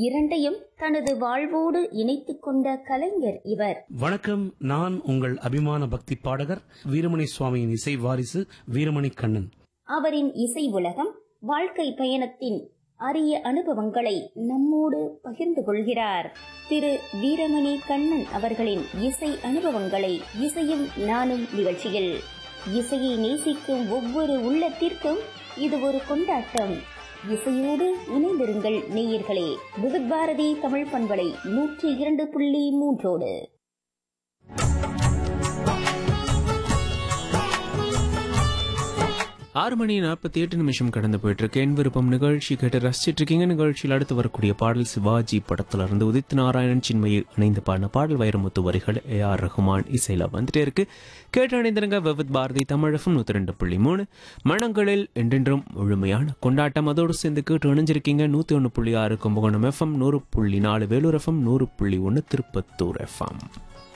இரண்டையும் தனது வாழ்வோடு இணைத்துக் கொண்ட கலைஞர் இவர். வணக்கம், நான் உங்கள் அபிமான பக்தி பாடகர் வீரமணி சுவாமியின் இசை வாரிசு வீரமணி கண்ணன். அவரின் இசை உலகம் வாழ்க்கை பயணத்தின் அரிய அனுபவங்களை நம்மோடு பகிர்ந்து கொள்கிறார். திரு வீரமணி கண்ணன் அவர்களின் இசை அனுபவங்களை இசையும் நானும் நிகழ்ச்சியில். இசையை நேசிக்கும் ஒவ்வொரு உள்ளத்திற்கும் இது ஒரு கொண்டாட்டம். இசையோடு இணைந்திருங்கள் நேயர்களே. விவித் பாரதி தமிழ் பண்பலை 102.3. 6:48 கடந்து போயிட்டு இருக்கு. என் விருப்பம் நிகழ்ச்சி கேட்டு ரசிச்சிட்டு இருக்கீங்க. நிகழ்ச்சியில் அடுத்து வரக்கூடிய பாடல் சிவாஜி படத்துல இருந்து உதித் நாராயணன் சின்மயி இணைந்து பாடின பாடல். வைரமுத்து வரிகள், AR ரஹ்மான் இசையில வந்துட்டே இருக்கு. கேட்டு அணிந்திருங்க விவித் பாரதி தமிழ் FM 102.3. மனங்களில் என்றென்றும் முழுமையான கொண்டாட்டம். அதோடு சேர்ந்து கேட்டு இணைஞ்சிருக்கீங்க 101.6 Kumbakonam FM, 100.4 Vellore FM, 100.1 Tirupattur FM.